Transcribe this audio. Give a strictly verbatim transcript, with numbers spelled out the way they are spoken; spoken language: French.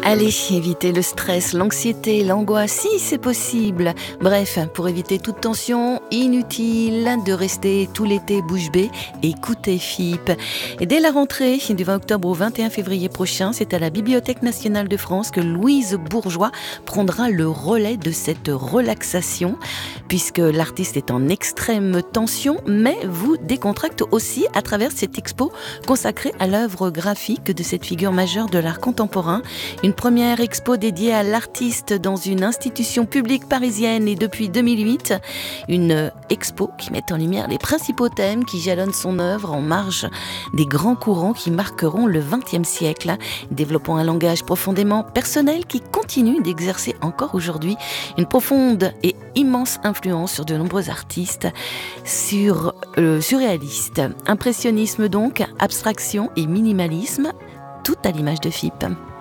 Allez, éviter le stress, l'anxiété, l'angoisse, si c'est possible. Bref, pour éviter toute tension, inutile de rester tout l'été bouche bée, écoutez F I P. Et dès la rentrée du vingt octobre au vingt et un février prochain, c'est à la Bibliothèque nationale de France que Louise Bourgeois prendra le relais de cette relaxation, puisque l'artiste est en extrême tension, mais vous décontracte aussi à travers cette expo consacrée à l'œuvre graphique de cette figure majeure de l'art contemporain. Une première expo dédiée à l'artiste dans une institution publique parisienne et depuis deux mille huit, une expo qui met en lumière les principaux thèmes qui jalonnent son œuvre en marge des grands courants qui marqueront le vingtième siècle, développant un langage profondément personnel qui continue d'exercer encore aujourd'hui une profonde et immense influence sur de nombreux artistes, sur le surréaliste, impressionnisme donc, abstraction et minimalisme, tout à l'image de F I P.